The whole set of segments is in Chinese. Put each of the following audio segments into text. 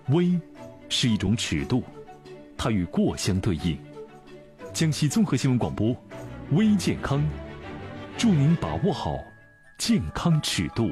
微是一种尺度，它与过相对应。江西综合新闻广播，微健康，祝您把握好健康尺度。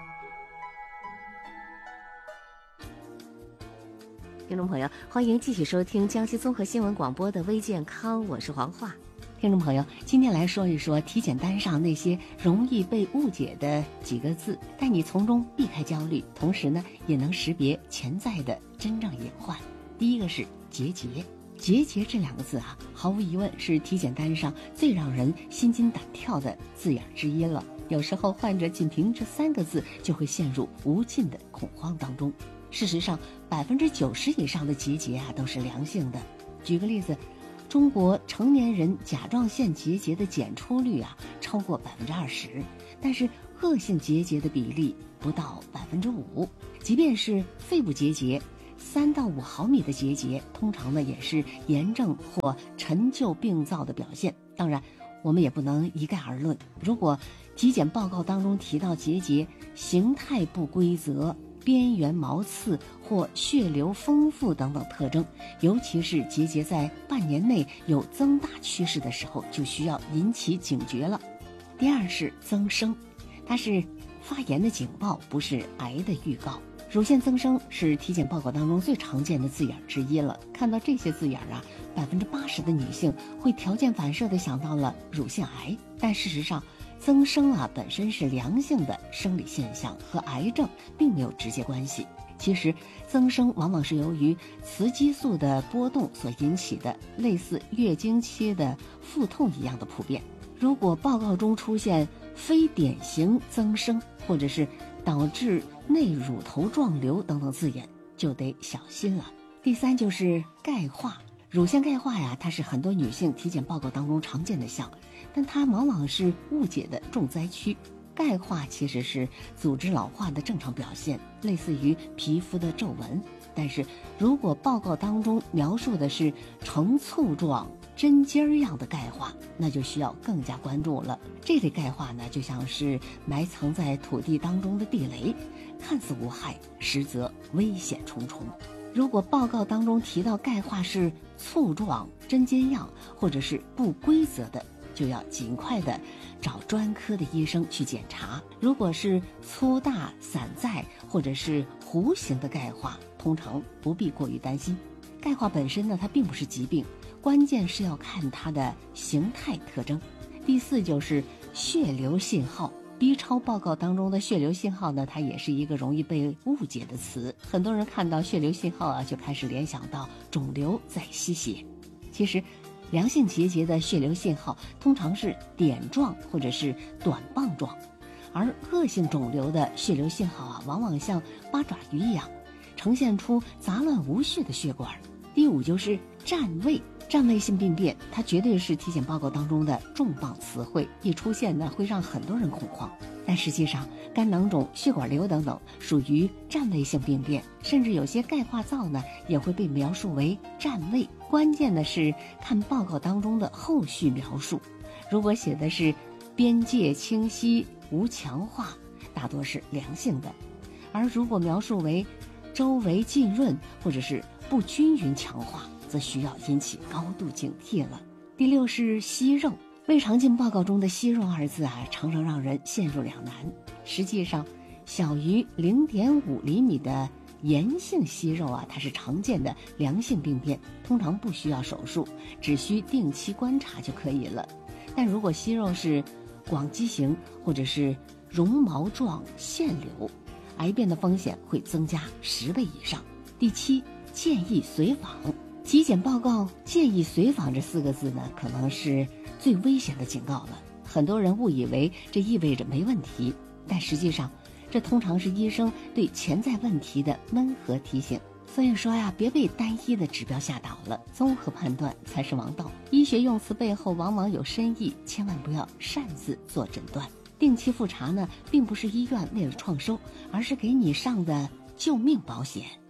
听众朋友，欢迎继续收听江西综合新闻广播的微健康，我是黄化。听众朋友，今天来说一说体检单上那些容易被误解的几个字，带你从中避开焦虑，同时呢，也能识别潜在的真正隐患。第一个是结节。结节这两个字啊，毫无疑问是体检单上最让人心惊胆跳的字眼之一了。有时候患者仅凭这3个字就会陷入无尽的恐慌当中。事实上，90%以上的结节啊都是良性的。举个例子，中国成年人甲状腺结节的检出率啊超过20%，但是恶性结节的比例不到5%。即便是肺部结节，3到5毫米的结节，通常呢也是炎症或陈旧病灶的表现。当然，我们也不能一概而论。如果体检报告当中提到结节形态不规则、边缘毛刺或血流丰富等等特征，尤其是结节在半年内有增大趋势的时候，就需要引起警觉了。第二是增生，它是发炎的警报，不是癌的预告。乳腺增生是体检报告当中最常见的字眼之一了。看到这些字眼啊，80%的女性会条件反射地想到了乳腺癌，但事实上增生啊本身是良性的生理现象，和癌症并没有直接关系。其实增生往往是由于雌激素的波动所引起的，类似月经期的腹痛一样的普遍。如果报告中出现非典型增生，或者是导致内乳头状瘤等等字眼，就得小心了。第三就是钙化。乳腺钙化呀，它是很多女性体检报告当中常见的项，但它往往是误解的重灾区。钙化其实是组织老化的正常表现，类似于皮肤的皱纹。但是如果报告当中描述的是呈簇状针尖样的钙化，那就需要更加关注了。这类钙化呢，就像是埋藏在土地当中的地雷，看似无害，实则危险重重。如果报告当中提到钙化是簇状、针尖样或者是不规则的，就要尽快的找专科的医生去检查。如果是粗大、散在或者是弧形的钙化，通常不必过于担心。钙化本身呢，它并不是疾病，关键是要看它的形态特征。第四就是血流信号。B 超报告当中的血流信号呢，它也是一个容易被误解的词。很多人看到血流信号啊，就开始联想到肿瘤在吸血。其实良性结节的血流信号通常是点状或者是短棒状，而恶性肿瘤的血流信号啊，往往像八爪鱼一样，呈现出杂乱无序的血管。第五就是占位。占位性病变，它绝对是体检报告当中的重磅词汇，一出现呢会让很多人恐慌。但实际上，肝囊肿、血管瘤等等属于占位性病变，甚至有些钙化灶呢也会被描述为占位。关键的是看报告当中的后续描述，如果写的是边界清晰、无强化，大多是良性的；而如果描述为周围浸润或者是不均匀强化，则需要引起高度警惕了。第六是息肉。胃肠镜报告中的息肉二字啊，常常让人陷入两难。实际上，小于0.5厘米的炎性息肉啊，它是常见的良性病变，通常不需要手术，只需定期观察就可以了。但如果息肉是广基型或者是绒毛状腺瘤，癌变的风险会增加10倍以上。第七，建议随访。体检报告建议随访这4个字呢，可能是最危险的警告了。很多人误以为这意味着没问题，但实际上这通常是医生对潜在问题的温和提醒。所以说呀，别被单一的指标吓倒了，综合判断才是王道。医学用词背后往往有深意，千万不要擅自做诊断。定期复查呢，并不是医院为了创收，而是给你上的救命保险。